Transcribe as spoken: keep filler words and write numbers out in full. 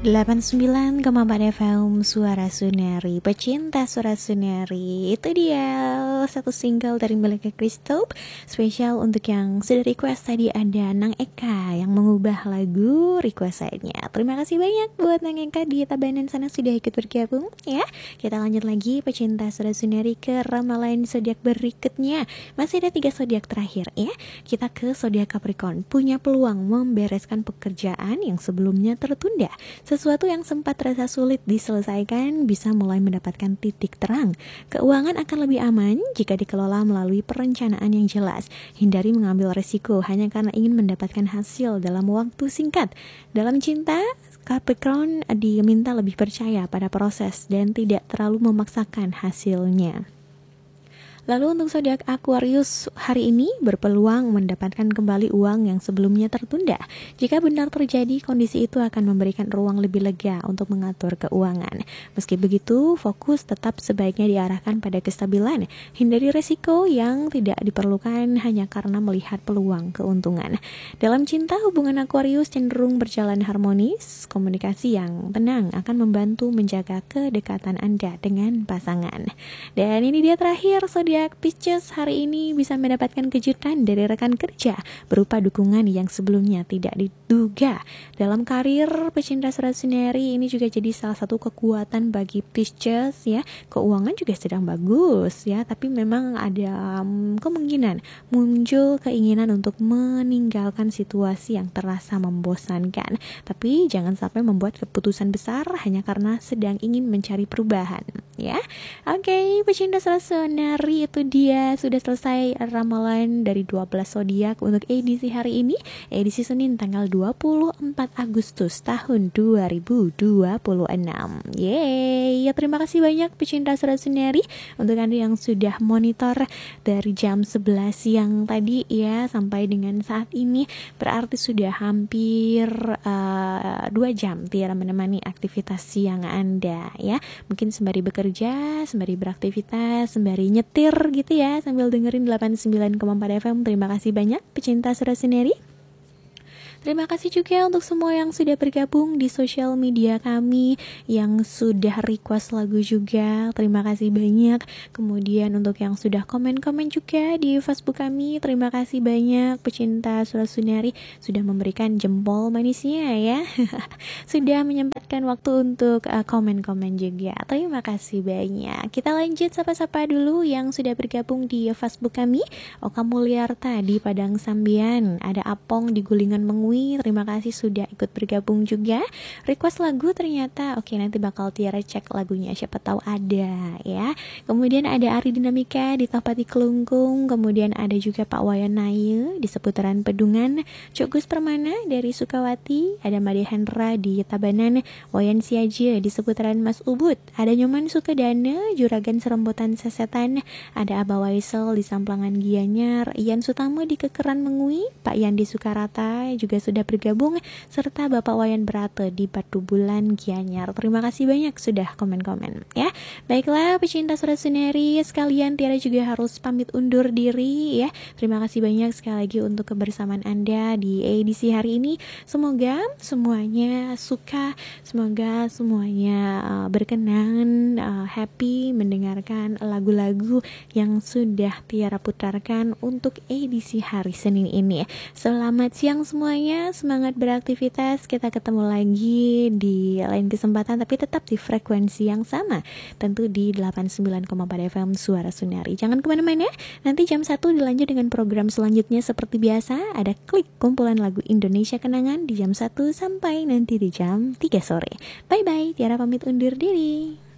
delapan puluh sembilan koma empat F M Suara Suneri, pecinta Suara Suneri. Itu dia satu single dari Melika Christoph, spesial untuk yang sudah request. Tadi ada Nang Eka yang mengubah lagu requestannya. Terima kasih banyak buat Nang Eka di Tabanan sana sudah ikut bergabung ya. Kita lanjut lagi pecinta Suara Suneri ke ramalan zodiak berikutnya. Masih ada tiga zodiak terakhir ya. Kita ke zodiak Capricorn, punya peluang membereskan pekerjaan yang sebelumnya tertunda. Sesuatu yang sempat terasa sulit diselesaikan bisa mulai mendapatkan titik terang. Keuangan akan lebih aman jika dikelola melalui perencanaan yang jelas. Hindari mengambil resiko hanya karena ingin mendapatkan hasil dalam waktu singkat. Dalam cinta, Capricorn diminta lebih percaya pada proses dan tidak terlalu memaksakan hasilnya. Lalu untuk zodiak Aquarius hari ini berpeluang mendapatkan kembali uang yang sebelumnya tertunda. Jika benar terjadi, kondisi itu akan memberikan ruang lebih lega untuk mengatur keuangan. Meski begitu, fokus tetap sebaiknya diarahkan pada kestabilan. Hindari resiko yang tidak diperlukan hanya karena melihat peluang keuntungan. Dalam cinta, hubungan Aquarius cenderung berjalan harmonis. Komunikasi yang tenang akan membantu menjaga kedekatan Anda dengan pasangan. Dan ini dia terakhir, zodiak Pisces hari ini bisa mendapatkan kejutan dari rekan kerja berupa dukungan yang sebelumnya tidak diduga. Dalam karir pecinta Suara Suneri, ini juga jadi salah satu kekuatan bagi Pisces ya. Keuangan juga sedang bagus ya, tapi memang ada um, kemungkinan muncul keinginan untuk meninggalkan situasi yang terasa membosankan. Tapi jangan sampai membuat keputusan besar hanya karena sedang ingin mencari perubahan ya. Oke, okay, pecinta Suara Suneri, itu dia sudah selesai ramalan dari dua belas zodiak untuk edisi hari ini, edisi Senin tanggal dua puluh empat Agustus tahun dua ribu dua puluh enam. Yeay, ya terima kasih banyak pecinta Suara Suneri untuk Anda yang sudah monitor dari jam sebelas siang tadi ya sampai dengan saat ini, berarti sudah hampir uh, dua jam Tiara menemani aktivitas siang Anda ya. Mungkin sembari bekerja, sembari beraktivitas, sembari nyetir gitu ya, sambil dengerin delapan puluh sembilan koma empat F M. Terima kasih banyak pecinta Suara Suneri. Terima kasih juga untuk semua yang sudah bergabung di sosial media kami, yang sudah request lagu juga. Terima kasih banyak. Kemudian untuk yang sudah komen-komen juga di Facebook kami, terima kasih banyak pecinta Suara Suneri sudah memberikan jempol manisnya ya. Sudah menyempatkan waktu untuk uh, komen-komen juga. Terima kasih banyak. Kita lanjut sapa-sapa dulu yang sudah bergabung di Facebook kami. Oka Mulyarta di Padang Sambian, ada Apong di Gulingan Mengui. Terima kasih sudah ikut bergabung juga. Request lagu ternyata oke, nanti bakal Tiara cek lagunya, siapa tahu ada ya. Kemudian ada Ari Dinamika di Tapati Kelungkung. Kemudian ada juga Pak Wayan Naye di seputaran Pedungan. Cukus Permana dari Sukawati. Ada Made Hendra di Tabanan. Wayan Siaja di seputaran Mas Ubud. Ada Nyoman Sukadana, Juragan Serembotan Sesetan. Ada Aba Waisel di Samplangan Gianyar. Ian Sutama di Kekeran Mengui. Pak Yandi Sukarata juga sudah bergabung, serta Bapak Wayan Berate di Batu Bulan Gianyar. Terima kasih banyak sudah komen-komen ya. Baiklah pecinta Suara Suneri sekalian, Tiara juga harus pamit undur diri ya. Terima kasih banyak sekali lagi untuk kebersamaan Anda di edisi hari ini. Semoga semuanya suka, semoga semuanya uh, berkenan, uh, happy mendengarkan lagu-lagu yang sudah Tiara putarkan untuk edisi hari Senin ini. Selamat siang semuanya. Semangat beraktivitas. Kita ketemu lagi di lain kesempatan, tapi tetap di frekuensi yang sama, tentu di delapan puluh sembilan koma empat F M Suara Suneri. Jangan kemana-mana, nanti jam satu dilanjut dengan program selanjutnya. Seperti biasa, ada klik kumpulan lagu Indonesia Kenangan di jam satu sampai nanti di jam tiga sore. Bye-bye, Tiara pamit undur diri.